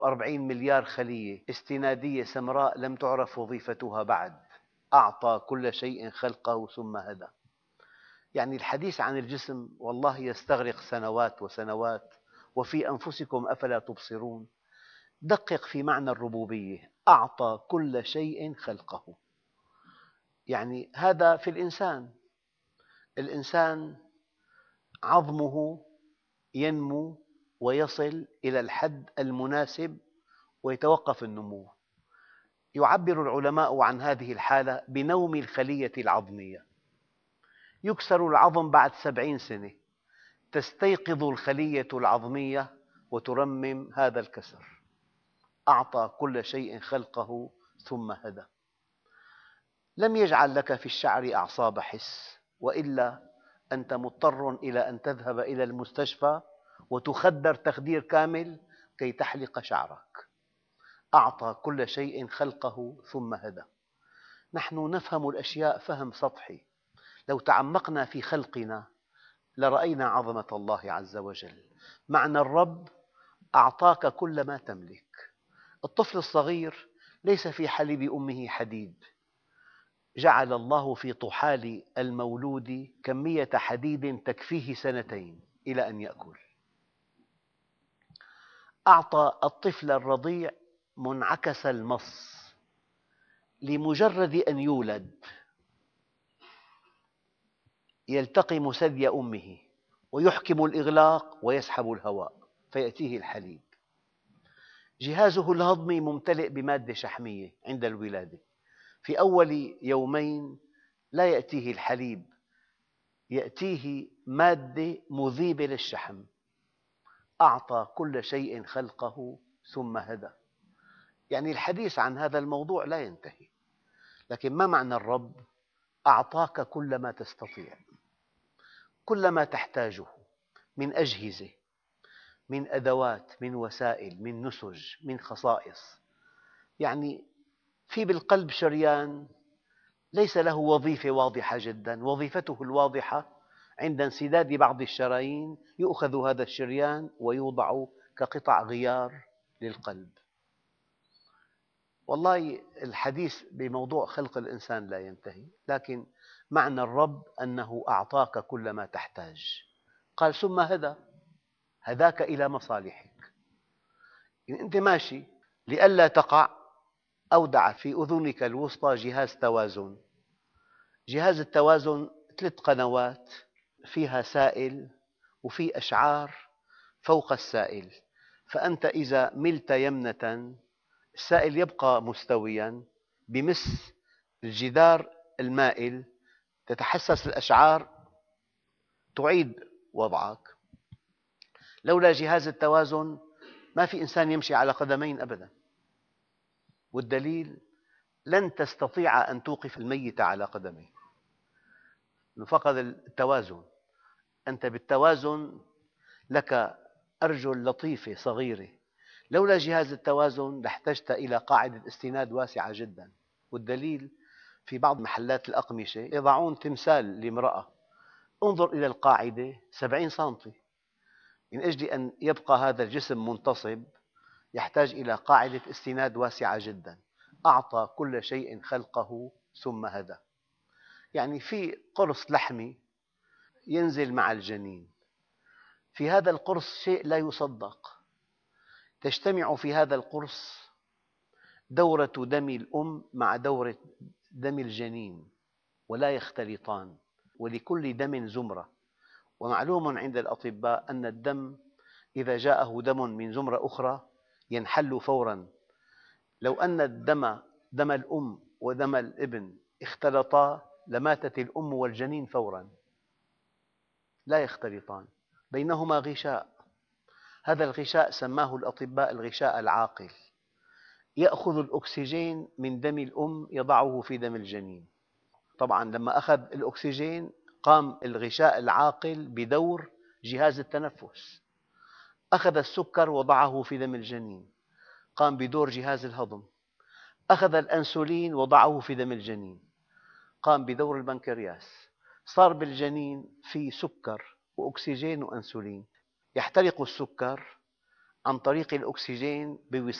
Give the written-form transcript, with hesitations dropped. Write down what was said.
40 مليار خلية استنادية سمراء لم تعرف وظيفتها بعد. أعطى كل شيء خلقه ثم هدى. يعني الحديث عن الجسم والله يستغرق سنوات وسنوات. وفي أنفسكم أفلا تبصرون. دقق في معنى الربوبية. أعطى كل شيء خلقه. يعني هذا في الإنسان. الإنسان عظمه ينمو ويصل إلى الحد المناسب ويتوقف النمو. يعبر العلماء عن هذه الحالة بنوم الخلية العظمية. يكسر العظم بعد 70 سنة. تستيقظ الخلية العظمية وترمم هذا الكسر. أعطى كل شيء خلقه ثم هدى. لم يجعل لك في الشعر أعصاب حس، وإلا أنت مضطر إلى أن تذهب إلى المستشفى وتخدر تخدير كامل كي تحلق شعرك. أعطى كل شيء خلقه ثم هدى. نحن نفهم الأشياء فهم سطحي. لو تعمقنا في خلقنا لرأينا عظمة الله عز وجل. معنى الرب أعطاك كل ما تملك. الطفل الصغير ليس في حليب أمه حديد. جعل الله في طحال المولود كمية حديد تكفيه سنتين إلى أن يأكل. أعطى الطفل الرضيع منعكس المص لمجرد أن يولد يلتقم ثدي أمه ويحكم الإغلاق ويسحب الهواء فيأتيه الحليب. جهازه الهضمي ممتلئ بمادة شحمية عند الولادة. في أول يومين لا يأتيه الحليب، يأتيه مادة مذيبة للشحم. أعطى كل شيء خلقه ثم هدى. يعني الحديث عن هذا الموضوع لا ينتهي. لكن ما معنى الرب؟ أعطاك كل ما تستطيع، كل ما تحتاجه من أجهزة، من أدوات، من وسائل، من نسج، من خصائص. يعني في بالقلب شريان ليس له وظيفة واضحة جدا. وظيفته الواضحة عند انسداد بعض الشرايين يؤخذ هذا الشريان ويوضع كقطع غيار للقلب. والله الحديث بموضوع خلق الإنسان لا ينتهي. لكن معنى الرب أنه أعطاك كل ما تحتاج. قال ثم هدى. هداك إلى مصالحك. يعني أنت ماشي لئلا تقع أودع في أذنك الوسطى جهاز توازن. جهاز التوازن 3 قنوات فيها سائل وفي أشعار فوق السائل. فأنت إذا ملت يمنة السائل يبقى مستوياً بمس الجدار المائل، تتحسس الأشعار تعيد وضعك. لولا جهاز التوازن ما في إنسان يمشي على قدمين أبداً. والدليل لن تستطيع أن توقف الميت على قدميه. فقد التوازن. أنت بالتوازن لك أرجل لطيفة صغيرة. لولا جهاز التوازن لاحتجت إلى قاعدة استناد واسعة جدا. والدليل في بعض محلات الأقمشة يضعون تمثال لامرأة. انظر إلى القاعدة 70 سنتي. من أجل أن يبقى هذا الجسم منتصب يحتاج إلى قاعدة استناد واسعة جدا. أعطى كل شيء خلقه ثم هدى. يعني في قرص لحمي ينزل مع الجنين. في هذا القرص شيء لا يصدق. تجتمع في هذا القرص دورة دم الأم مع دورة دم الجنين ولا يختلطان. ولكل دم زمرة. ومعلوم عند الأطباء أن الدم إذا جاءه دم من زمرة أخرى ينحل فوراً. لو أن دم الأم ودم الابن اختلطا لماتت الأم والجنين فوراً. لا يختلطان، بينهما غشاء. هذا الغشاء سماه الأطباء الغشاء العاقل. يأخذ الأكسجين من دم الأم يضعه في دم الجنين. طبعاً لما أخذ الأكسجين قام الغشاء العاقل بدور جهاز التنفس. أخذ السكر وضعه في دم الجنين قام بدور جهاز الهضم. أخذ الأنسولين وضعه في دم الجنين قام بدور البنكرياس. صار بالجنين في سكر وأكسجين وأنسولين. يحترق السكر عن طريق الأكسجين